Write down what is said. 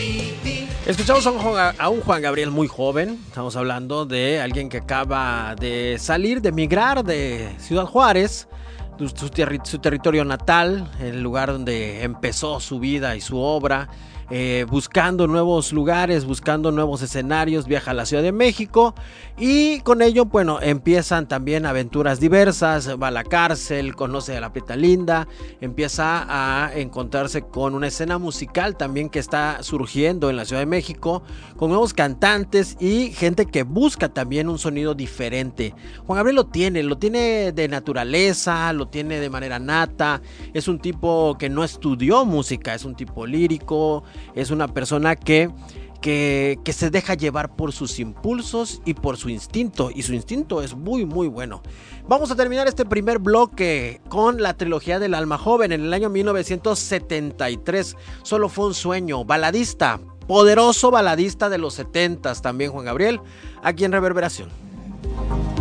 Escuchamos a un Juan Gabriel muy joven. Estamos hablando de alguien que acaba de salir, de emigrar de Ciudad Juárez, su territorio natal, el lugar donde empezó su vida y su obra. Buscando nuevos lugares, buscando nuevos escenarios, viaja a la Ciudad de México y con ello, bueno, empiezan también aventuras diversas, va a la cárcel, conoce a la Prieta Linda, empieza a encontrarse con una escena musical también que está surgiendo en la Ciudad de México, con nuevos cantantes y gente que busca también un sonido diferente. Juan Gabriel lo tiene de naturaleza, lo tiene de manera nata, es un tipo que no estudió música, es un tipo lírico. Es una persona que se deja llevar por sus impulsos y por su instinto. Y su instinto es muy muy bueno. Vamos a terminar este primer bloque con la trilogía del alma joven. En el año 1973, Solo fue un sueño, baladista, poderoso baladista de los 70s también Juan Gabriel, aquí en Reverberación.